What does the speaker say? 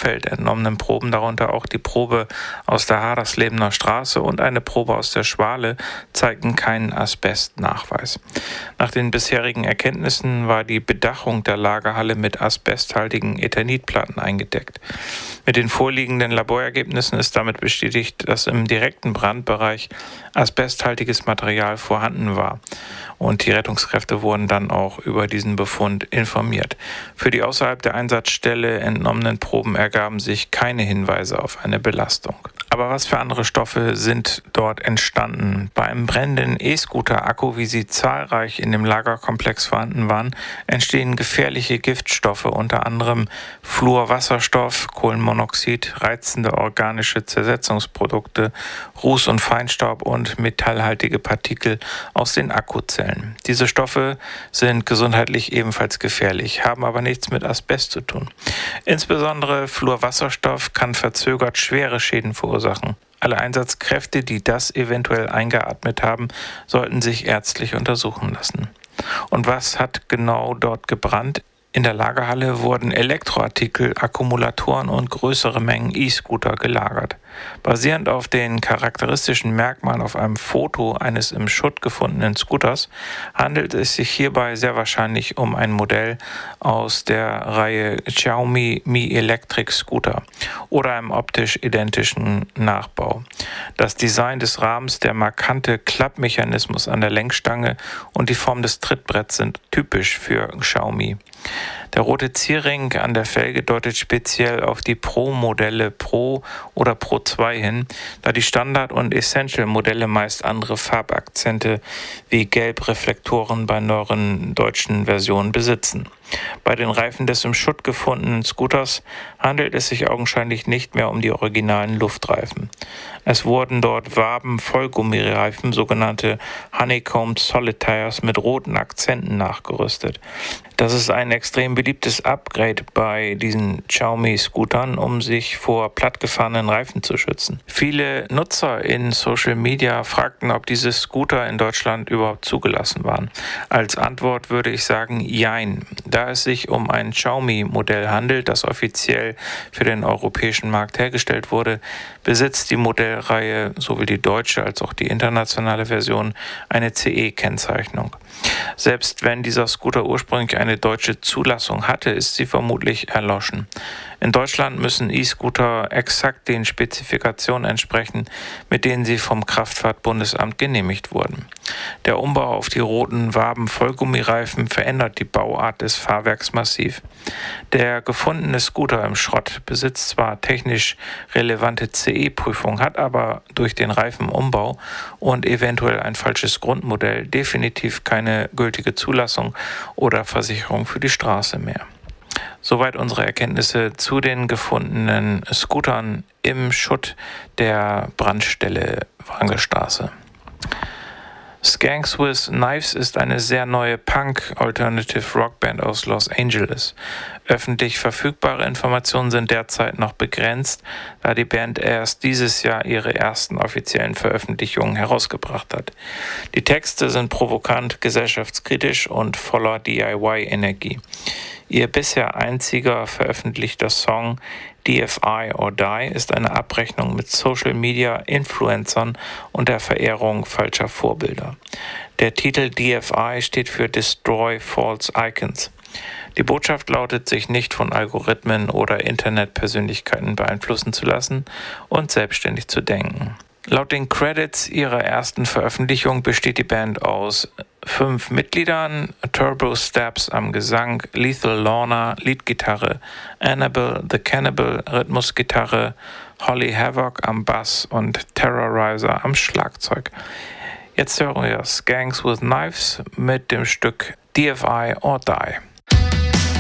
Umfeld entnommenen Proben, darunter auch die Probe aus der Haderslebener Straße und eine Probe aus der Schwale, zeigten keinen Asbestnachweis. Nach den bisherigen Erkenntnissen war die Bedachung der Lagerhalle mit asbesthaltigen Eternitplatten eingedeckt. Mit den vorliegenden Laborergebnissen ist damit bestätigt, dass im direkten Brandbereich asbesthaltiges Material vorhanden war. Und die Rettungskräfte wurden dann auch über diesen Befund informiert. Für die außerhalb der Einsatzstelle entnommenen Proben ergaben sich keine Hinweise auf eine Belastung. Aber was für andere Stoffe sind dort entstanden? Bei einem brennenden E-Scooter-Akku, wie sie zahlreich in dem Lagerkomplex vorhanden waren, entstehen gefährliche Giftstoffe, unter anderem Fluorwasserstoff, Kohlenmonoxid, reizende organische Zersetzungsprodukte, Ruß- und Feinstaub und metallhaltige Partikel aus den Akkuzellen. Diese Stoffe sind gesundheitlich ebenfalls gefährlich, haben aber nichts mit Asbest zu tun. Insbesondere Fluorwasserstoff kann verzögert schwere Schäden verursachen. Alle Einsatzkräfte, die das eventuell eingeatmet haben, sollten sich ärztlich untersuchen lassen. Und was hat genau dort gebrannt? In der Lagerhalle wurden Elektroartikel, Akkumulatoren und größere Mengen E-Scooter gelagert. Basierend auf den charakteristischen Merkmalen auf einem Foto eines im Schutt gefundenen Scooters handelt es sich hierbei sehr wahrscheinlich um ein Modell aus der Reihe Xiaomi Mi Electric Scooter oder einem optisch identischen Nachbau. Das Design des Rahmens, der markante Klappmechanismus an der Lenkstange und die Form des Trittbretts sind typisch für Xiaomi. Der rote Zierring an der Felge deutet speziell auf die Pro-Modelle Pro oder Pro 2 hin, da die Standard- und Essential-Modelle meist andere Farbakzente wie Gelbreflektoren bei neueren deutschen Versionen besitzen. Bei den Reifen des im Schutt gefundenen Scooters handelt es sich augenscheinlich nicht mehr um die originalen Luftreifen. Es wurden dort Waben-Vollgummireifen, sogenannte Honeycomb Solid Tires mit roten Akzenten nachgerüstet. Das ist ein extrem beliebtes Upgrade bei diesen Xiaomi-Scootern, um sich vor plattgefahrenen Reifen zu schützen. Viele Nutzer in Social Media fragten, ob diese Scooter in Deutschland überhaupt zugelassen waren. Als Antwort würde ich sagen, jein. Da es sich um ein Xiaomi-Modell handelt, das offiziell für den europäischen Markt hergestellt wurde, besitzt die Modellreihe, sowohl die deutsche als auch die internationale Version, eine CE-Kennzeichnung. Selbst wenn dieser Scooter ursprünglich eine deutsche Zulassung hatte, ist sie vermutlich erloschen. In Deutschland müssen E-Scooter exakt den Spezifikationen entsprechen, mit denen sie vom Kraftfahrtbundesamt genehmigt wurden. Der Umbau auf die roten Waben-Vollgummireifen verändert die Bauart des Fahrwerks massiv. Der gefundene Scooter im Schrott besitzt zwar technisch relevante CE-Prüfung, hat aber durch den Reifenumbau und eventuell ein falsches Grundmodell definitiv keine gültige Zulassung oder Versicherung für die Straße mehr. Soweit unsere Erkenntnisse zu den gefundenen Scootern im Schutt der Brandstelle Wrangelstraße. Skanks with Knives ist eine sehr neue Punk-Alternative-Rockband aus Los Angeles. Öffentlich verfügbare Informationen sind derzeit noch begrenzt, da die Band erst dieses Jahr ihre ersten offiziellen Veröffentlichungen herausgebracht hat. Die Texte sind provokant, gesellschaftskritisch und voller DIY-Energie. Ihr bisher einziger veröffentlichter Song DFI or Die ist eine Abrechnung mit Social Media, Influencern und der Verehrung falscher Vorbilder. Der Titel DFI steht für Destroy False Icons. Die Botschaft lautet, sich nicht von Algorithmen oder Internetpersönlichkeiten beeinflussen zu lassen und selbstständig zu denken. Laut den Credits ihrer ersten Veröffentlichung besteht die Band aus 5 Mitgliedern: Turbo Steps am Gesang, Lethal Lorna Leadgitarre, Annabelle the Cannibal Rhythmusgitarre, Holly Havoc am Bass und Terrorizer am Schlagzeug. Jetzt hören wir Skanks with Knives mit dem Stück DFI or Die.